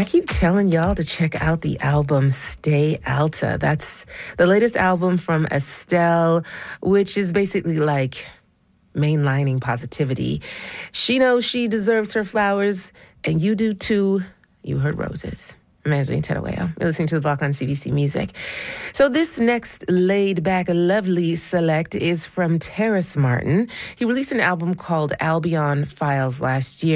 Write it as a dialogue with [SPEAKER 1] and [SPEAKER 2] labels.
[SPEAKER 1] I keep telling y'all to check out the album Stay Alta. That's the latest album from Estelle, which is basically like mainlining positivity. She knows she deserves her flowers, and you do too. You heard roses. I'm Angeline Tettaway. You're listening to The Block on CBC Music. So this next laid-back, lovely select is from Terrace Martin. He released an album called Albion Files last year.